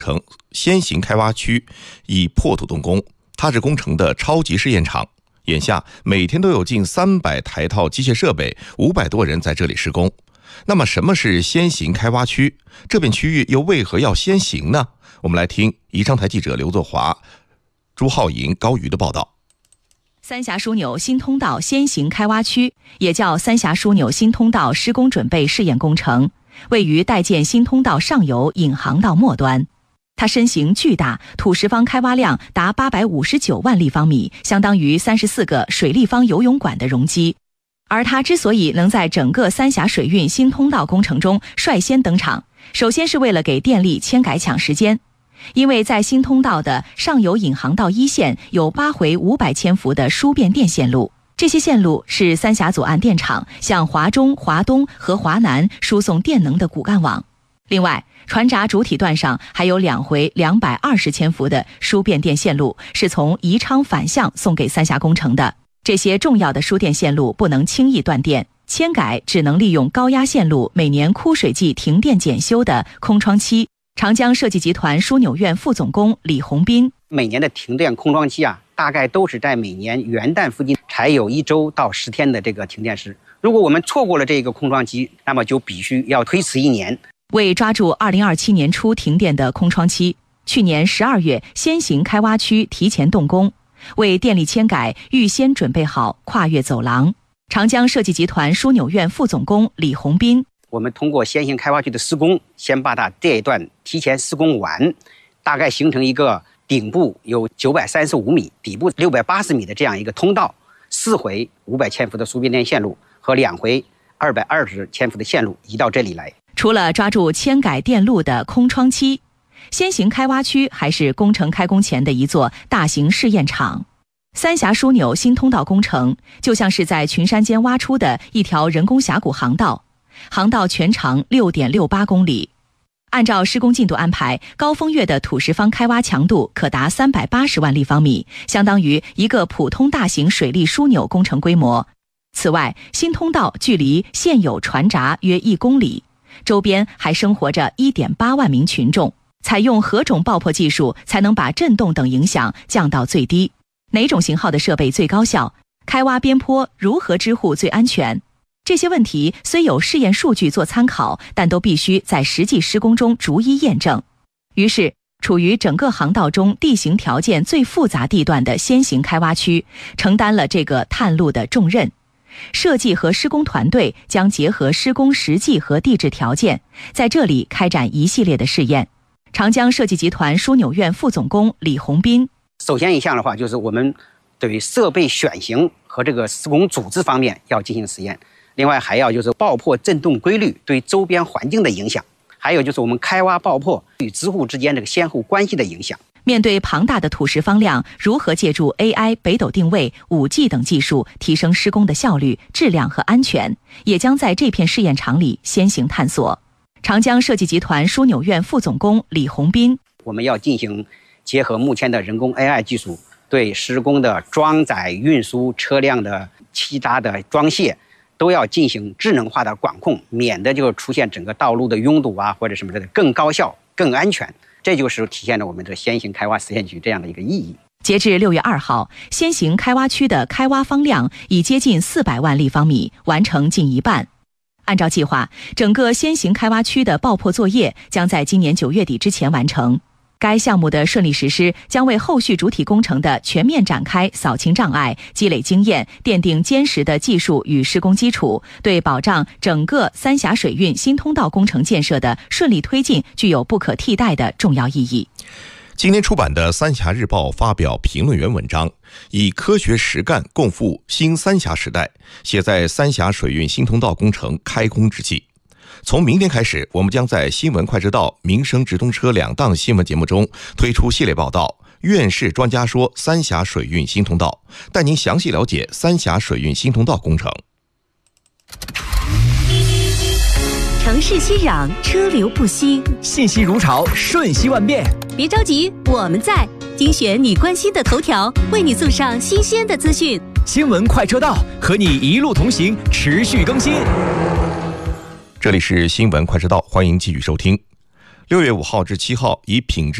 成先行开挖区已破土动工，它是工程的超级试验场。眼下每天都有近300台套机械设备，500多人在这里施工。那么什么是先行开挖区？这片区域又为何要先行呢？我们来听宜昌台记者刘作华、朱浩莹、高瑜的报道。 三峡枢纽新通道先行开挖区，也叫三峡枢纽新通道施工准备试验工程，位于待建新通道上游引航道末端。它身形巨大，土石方开挖量达859万立方米，相当于34个水立方游泳馆的容积。而它之所以能在整个三峡水运新通道工程中率先登场，首先是为了给电力迁改抢时间。因为在新通道的上游引航道一线有8回500千伏的输变电线路，这些线路是三峡左岸电厂向华中、华东和华南输送电能的骨干网。另外，船闸主体段上还有2回220千伏的输变电线路，是从宜昌反向送给三峡工程的。这些重要的输电线路不能轻易断电，迁改只能利用高压线路每年枯水季停电检修的空窗期。长江设计集团枢纽院副总工李洪斌： 每年的停电空窗期大概都是在每年元旦附近才有1周到10天的这个停电时。如果我们错过了这个空窗期，那么就必须要推迟1年。 为抓住2027年初停电的空窗期，去年12月先行开挖区提前动工，为电力迁改预先准备好跨越走廊。长江设计集团枢纽院副总工李洪斌： 我们通过先行开挖区的施工，先把它这一段提前施工完，大概形成一个顶部有935米、底部680米的这样一个通道，4回500千伏的输变电线路和2回220千伏的线路移到这里来。 除了抓住迁改电路的空窗期，先行开挖区还是工程开工前的一座大型试验场。三峡枢纽新通道工程就像是在群山间挖出的一条人工峡谷航道，航道全长6.68公里。按照施工进度安排，高峰月的土石方开挖强度可达380万立方米，相当于一个普通大型水利枢纽工程规模。此外，新通道距离现有船闸约1公里，周边还生活着1.8万名群众。采用何种爆破技术才能把震动等影响降到最低？哪种型号的设备最高效？开挖边坡如何支护最安全？这些问题虽有试验数据做参考，但都必须在实际施工中逐一验证。于是，处于整个航道中地形条件最复杂地段的先行开挖区，承担了这个探路的重任。设计和施工团队将结合施工实际和地质条件，在这里开展一系列的试验。长江设计集团枢纽院副总工李洪斌： 首先一项的话，就是我们对设备选型和这个施工组织方面要进行实验。另外还要就是爆破振动规律对周边环境的影响，还有就是我们开挖爆破与支护之间这个先后关系的影响。 面对庞大的土石方量，如何借助 AI、北斗定位、5G 等技术提升施工的效率、质量和安全，也将在这片试验场里先行探索。长江设计集团枢纽院副总工李洪斌： 我们要进行结合目前的人工 AI 技术，对施工的装载、运输、车辆的其他的装卸都要进行智能化的管控，免得就出现整个道路的拥堵或者什么的，更高效、更安全。这就是体现了我们的先行开挖实验区这样的一个意义。 截至6月2号，先行开挖区的开挖方量已接近400万立方米，完成近一半。按照计划，整个先行开挖区的爆破作业将在今年9月底之前完成。该项目的顺利实施，将为后续主体工程的全面展开扫清障碍、积累经验、奠定坚实的技术与施工基础，对保障整个三峡水运新通道工程建设的顺利推进具有不可替代的重要意义。 今天出版的《三峡日报》发表评论员文章，以科学实干共赴新三峡时代，写在三峡水运新通道工程开工之际。从明天开始，我们将在新闻快知道、民生直通车2档新闻节目中推出系列报道《院士专家说三峡水运新通道》，带您详细了解三峡水运新通道工程。 城市熙攘，车流不息， 信息如潮，瞬息万变。 别着急，我们在精选你关心的头条，为你送上新鲜的资讯。 新闻快车道，和你一路同行，持续更新。 这里是新闻快车道，欢迎继续收听。 6月5号至7号，以品质